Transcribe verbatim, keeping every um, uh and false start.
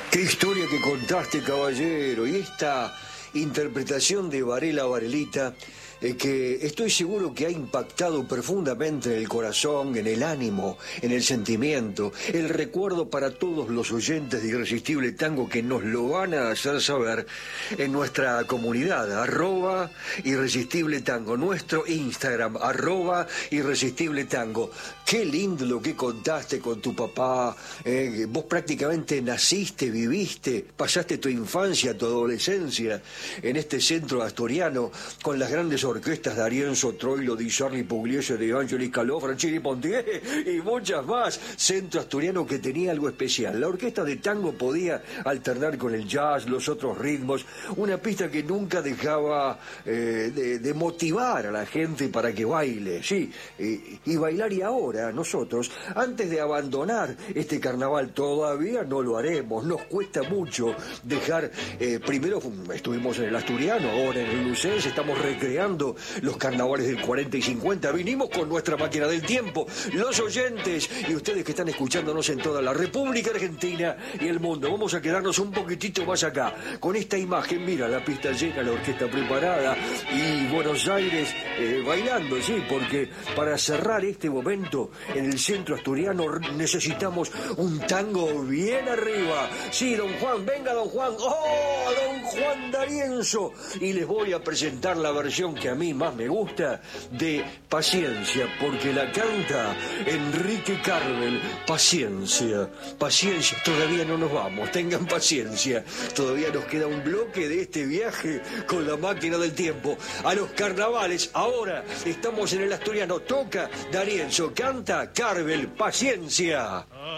Qué historia que contaste, caballero, y esta interpretación de Varela Varelita, eh, que estoy seguro que ha impactado profundamente en el corazón, en el ánimo, en el sentimiento, el recuerdo para todos los oyentes de Irresistible Tango que nos lo van a hacer saber en nuestra comunidad, arroba Irresistible Tango, nuestro Instagram, arroba Irresistible Tango. Qué lindo lo que contaste con tu papá, eh, vos prácticamente naciste, viviste, pasaste tu infancia, tu adolescencia en este centro asturiano con las grandes orquestas de Arienzo Troilo, Di Sarli, Pugliese, De Angelis, Caló, Franchini, Pontier y muchas más. Centro asturiano que tenía algo especial. La orquesta de tango podía alternar con el jazz, los otros ritmos, una pista que nunca dejaba eh, de, de motivar a la gente para que baile, sí, eh, y bailar. Y ahora nosotros, antes de abandonar este carnaval, todavía no lo haremos, nos cuesta mucho dejar, eh, primero estuvimos en el asturiano, ahora en el lucense, estamos recreando los carnavales del cuarenta y cincuenta, vinimos con nuestra máquina del tiempo, los oyentes y ustedes que están escuchándonos en toda la República Argentina y el mundo, vamos a quedarnos un poquitito más acá, con esta imagen, mira, la pista llena, la orquesta preparada y Buenos Aires eh, bailando, sí, porque para cerrar este momento en el centro asturiano necesitamos un tango bien arriba, sí, don Juan, venga don Juan, oh, don Juan D'Arienzo, y les voy a presentar la versión que a mí más me gusta de Paciencia, porque la canta Enrique Carvel. Paciencia, paciencia, todavía no nos vamos, tengan paciencia, todavía nos queda un bloque de este viaje con la máquina del tiempo a los carnavales. Ahora estamos en el asturiano, toca D'Arienzo, canta Carvel, Paciencia.